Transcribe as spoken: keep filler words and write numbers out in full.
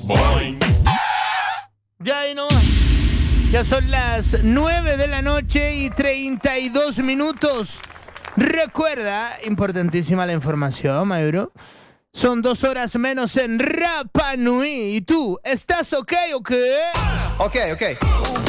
Ya y no. Ya son las nueve de la noche y treinta y dos minutos. Recuerda, importantísima la información, Mayuro. Son dos horas menos en Rapa Nui. ¿Y tú, estás ok o qué? Ok, ok.